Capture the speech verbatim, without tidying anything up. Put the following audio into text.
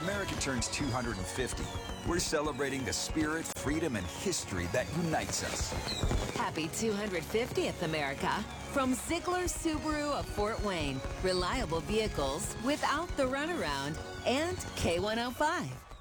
America turns two hundred fifty, we're celebrating the spirit, freedom, and history that unites us. Happy two hundred fiftieth, America. From Ziegler Subaru of Fort Wayne. Reliable vehicles without the runaround. And K one oh five.